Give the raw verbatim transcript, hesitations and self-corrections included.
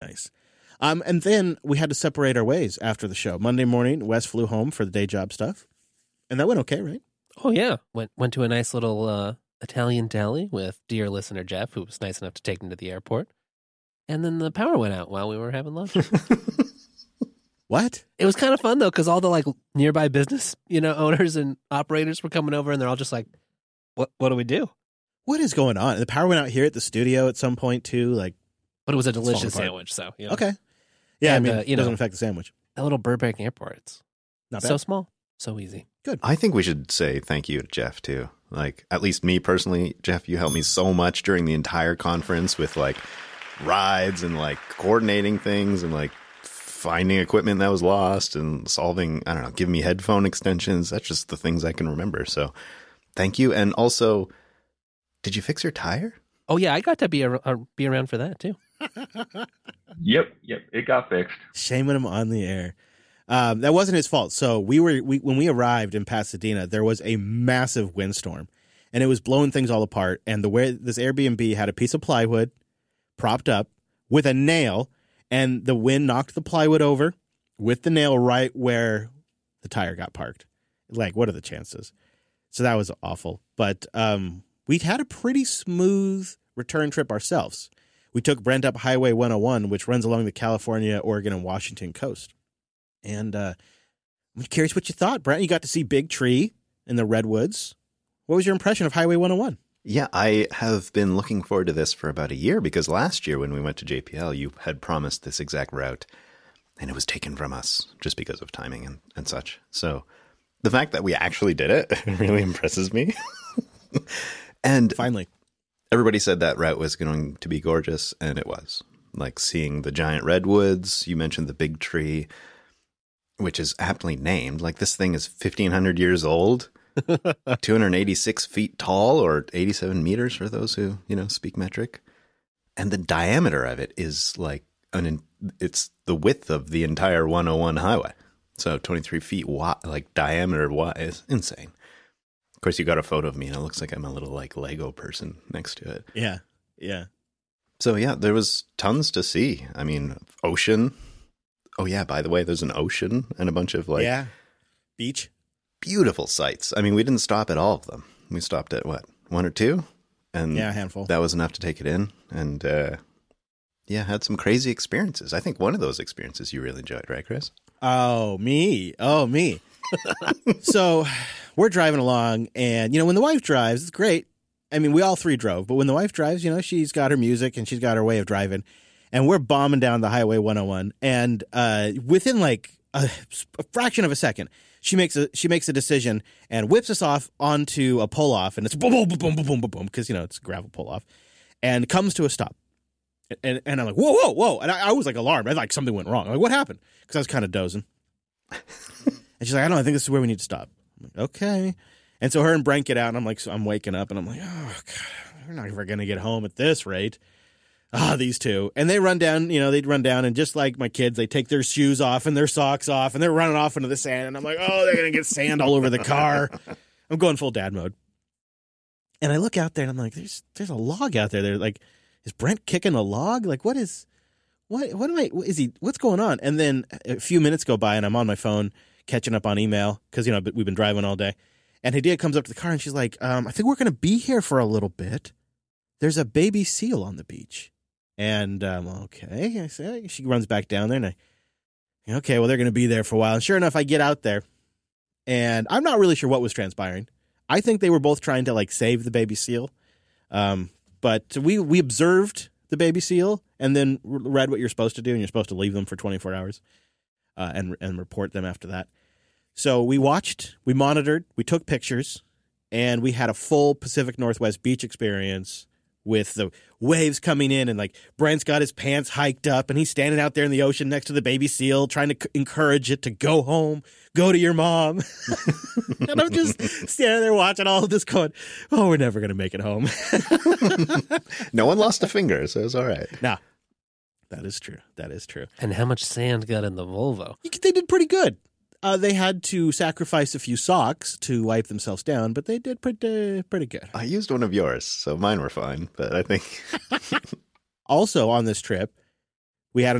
nice. Um, and then we had to separate our ways after the show. Monday morning, Wes flew home for the day job stuff. And that went okay, right? Oh, yeah. Went went to a nice little uh, Italian deli with dear listener Jeff, who was nice enough to take him to the airport. And then the power went out while we were having lunch. What? It was kind of fun, though, because all the like nearby business, you know, owners and operators were coming over, and they're all just like, what What do we do? What is going on? The power went out here at the studio at some point, too. Like, But it was a delicious apart. sandwich, so, you know. Okay. Yeah, And, I mean, uh, it you know, doesn't affect the sandwich. That little Burbank airport, it's Not so bad. small, so easy. Good. I think we should say thank you to Jeff, too. Like, at least me personally, Jeff, you helped me so much during the entire conference with, like, rides and, like, coordinating things and, like, finding equipment that was lost and solving, I don't know, giving me headphone extensions. That's just the things I can remember. So thank you. And also, did you fix your tire? Oh, yeah, I got to be, a, uh, be around for that, too. Yep, yep, it got fixed. Shaming him on the air. Um, that wasn't his fault. So we were we, when we arrived in Pasadena, there was a massive windstorm, and it was blowing things all apart. And the way this Airbnb had a piece of plywood propped up with a nail, and the wind knocked the plywood over with the nail right where the tire got parked. Like, what are the chances? So that was awful. But um, we'd had a pretty smooth return trip ourselves. We took Brent up Highway one oh one, which runs along the California, Oregon, and Washington coast. And uh, I'm curious what you thought, Brent. You got to see Big Tree in the redwoods. What was your impression of Highway one oh one? Yeah, I have been looking forward to this for about a year because last year when we went to J P L, you had promised this exact route, and it was taken from us just because of timing and, and such. So the fact that we actually did it really impresses me. And Finally. Everybody said that route was going to be gorgeous, and it was. Like seeing the giant redwoods, you mentioned the Big Tree, which is aptly named. Like this thing is fifteen hundred years old, two hundred eighty-six feet tall, or eighty-seven meters for those who, you know, speak metric. And the diameter of it is like, an it's the width of the entire one oh one highway. So twenty-three feet wide, like diameter wise, insane. Of course, you got a photo of me, and it looks like I'm a little like Lego person next to it. Yeah, yeah. So yeah, there was tons to see. I mean, ocean. Oh yeah, by the way, there's an ocean and a bunch of like yeah. Beach. Beautiful sights. I mean, we didn't stop at all of them. We stopped at what, one or two? And Yeah, a handful. That was enough to take it in. And uh, yeah, had some crazy experiences. I think one of those experiences you really enjoyed, right, Chris? Oh, me. Oh, me. So we're driving along, and, you know, when the wife drives, it's great. I mean, we all three drove, but when the wife drives, you know, she's got her music and she's got her way of driving, and we're bombing down the Highway one oh one, and uh, within like a, a fraction of a second, she makes a she makes a decision and whips us off onto a pull off, and it's boom, boom, boom, boom, boom, boom, boom, boom, because, you know, it's a gravel pull off, and comes to a stop. And and I'm like, whoa, whoa, whoa. And I, I was like alarmed. I thought like something went wrong. I'm like, what happened? Because I was kind of dozing. And she's like, I don't know. I think this is where we need to stop. I'm like, okay. And so her and Brent get out, and I'm like, so I'm waking up, and I'm like, oh, God, we're not ever going to get home at this rate. Ah, these two. And they run down, you know, they'd run down, and just like my kids, they take their shoes off and their socks off, and they're running off into the sand. And I'm like, oh, they're going to get sand all over the car. I'm going full dad mode. And I look out there, and I'm like, there's there's a log out there. They're like, is Brent kicking a log? Like, what is, what, what am I, is he, what's going on? And then a few minutes go by, and I'm on my phone catching up on email because, you know, we've been driving all day. And Hadia comes up to the car, and she's like, um, I think we're going to be here for a little bit. There's a baby seal on the beach. And, um, okay. I say, she runs back down there, and I, okay, well, they're going to be there for a while. And sure enough, I get out there, and I'm not really sure what was transpiring. I think they were both trying to, like, save the baby seal. Um, But we, we observed the baby seal and then read what you're supposed to do, and you're supposed to leave them for twenty-four hours uh, and and report them after that. So we watched, we monitored, we took pictures, and we had a full Pacific Northwest beach experience with the waves coming in, and like Brent's got his pants hiked up, and he's standing out there in the ocean next to the baby seal trying to c- encourage it to go home, go to your mom. And I'm just standing there watching all of this going, oh, we're never going to make it home. No one lost a finger, so it's all right. Nah, that is true. That is true. And how much sand got in the Volvo? You could- They did pretty good. Uh, they had to sacrifice a few socks to wipe themselves down, but they did pretty, pretty good. I used one of yours, so mine were fine, but I think... Also on this trip, we had